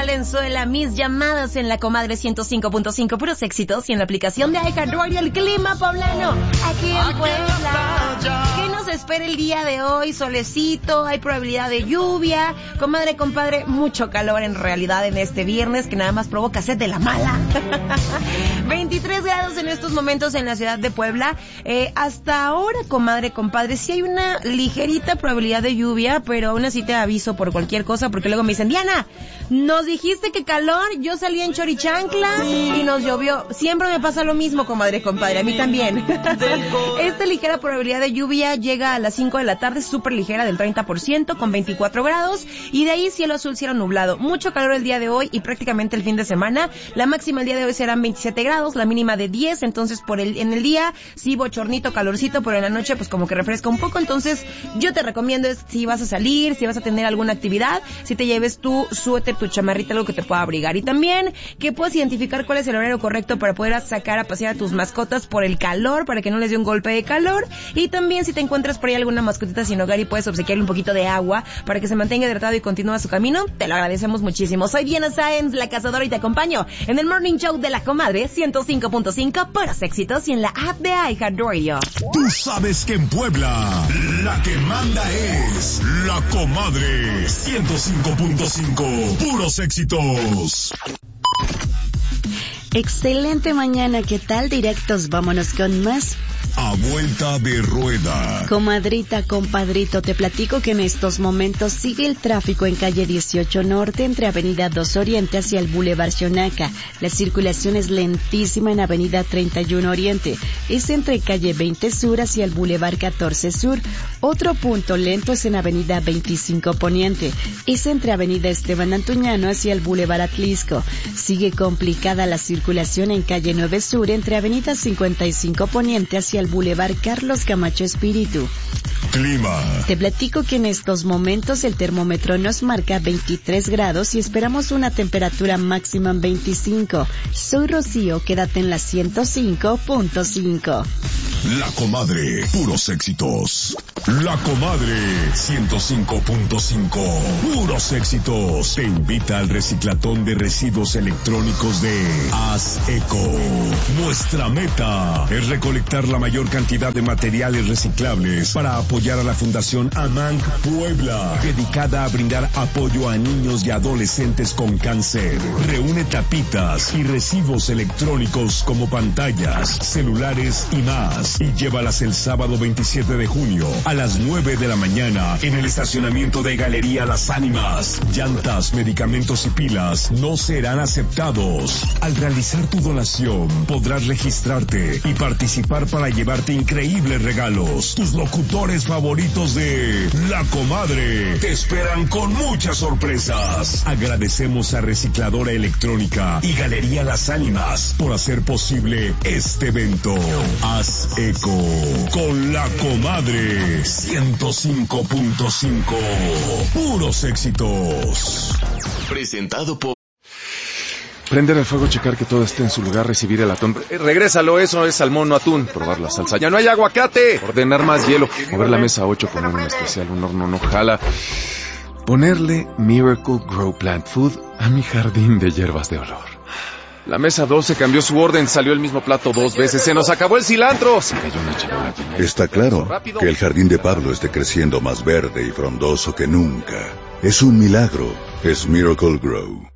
Valenzuela, mis llamadas en la comadre 105.5, puros éxitos, y en la aplicación de iHeartRadio, el clima poblano, aquí en Puebla. ¿Qué nos espera el día de hoy? Solecito, hay probabilidad de lluvia. Comadre, compadre, mucho calor en realidad en este viernes, que nada más provoca sed de la mala. 23 grados en estos momentos en la ciudad de Puebla. Hasta ahora, comadre, compadre, sí hay una ligerita probabilidad de lluvia, pero aún así te aviso por cualquier cosa, porque luego me dicen, Diana, nos dijiste que calor, yo salí en chorichancla y nos llovió. Siempre me pasa lo mismo, comadre, compadre, a mí también. Esta ligera probabilidad de lluvia llega a las 5 de la tarde, súper ligera, del 30%, con 24 grados, y de ahí cielo azul, cielo nublado. Mucho calor el día de hoy y prácticamente el fin de semana. La máxima el día de hoy serán 27 grados, la mínima de 10, entonces en el día sí bochornito, calorcito, pero en la noche pues como que refresca un poco. Entonces yo te recomiendo es, si vas a salir, si vas a tener alguna actividad, si te lleves tu suéter, tu chamarrita, algo que te pueda abrigar, y también que puedas identificar cuál es el horario correcto para poder sacar a pasear a tus mascotas por el calor, para que no les dé un golpe de calor. Y también si te encuentras por ahí alguna mascotita sin hogar y puedes obsequiarle un poquito de agua para que se mantenga hidratado y continúa su camino, te lo agradecemos muchísimo. Soy Diana Sáenz, la cazadora, y te acompaño en el Morning Show de la Comadre 105.5, puros éxitos, y en la app de iHeartRadio. Tú sabes que en Puebla la que manda es la Comadre 105.5, puros éxitos. Excelente mañana, ¿qué tal? Directos, vámonos con más. A vuelta de rueda. Comadrita, compadrito, te platico que en estos momentos sigue el tráfico en calle 18 Norte entre Avenida 2 Oriente hacia el Boulevard Xonaca. La circulación es lentísima en Avenida 31 Oriente. Es entre calle 20 Sur hacia el Boulevard 14 Sur. Otro punto lento es en Avenida 25 Poniente. Es entre Avenida Esteban Antuñano hacia el Boulevard Atlisco. Sigue complicada la circulación en calle 9 Sur entre Avenida 55 Poniente hacia el Boulevard Carlos Camacho Espíritu. Clima. Te platico que en estos momentos el termómetro nos marca 23 grados y esperamos una temperatura máxima en 25. Soy Rocío, quédate en la 105.5. La Comadre, puros éxitos. La Comadre 105.5, puros éxitos. Te invita al reciclatón de residuos electrónicos de Haz Eco. Nuestra meta es recolectar la mayor cantidad de materiales reciclables para apoyar a la Fundación AMANC Puebla, dedicada a brindar apoyo a niños y adolescentes con cáncer. Reúne tapitas y residuos electrónicos como pantallas, celulares y más, y llévalas el sábado 27 de junio a las 9 de la mañana en el estacionamiento de Galería Las Ánimas. Llantas, medicamentos y pilas no serán aceptados. Al realizar tu donación podrás registrarte y participar para llevarte increíbles regalos. Tus locutores favoritos de La Comadre te esperan con muchas sorpresas. Agradecemos a Recicladora Electrónica y Galería Las Ánimas por hacer posible este evento. Haz Eco con La Comadre 105.5, puros éxitos. Presentado por... Prender el fuego, checar que todo esté en su lugar, recibir el atún. Regrésalo, eso es salmón, no atún. Probar la salsa, ya no hay aguacate. Ordenar más hielo. Mover la mesa 8, poner un especial, un horno no jala. Ponerle Miracle Grow Plant Food a mi jardín de hierbas de olor. La mesa 12 cambió su orden, salió el mismo plato 2 veces, se nos acabó el cilantro. Se cayó una charola. Está claro que el jardín de Pablo esté creciendo más verde y frondoso que nunca. Es un milagro, es Miracle Grow.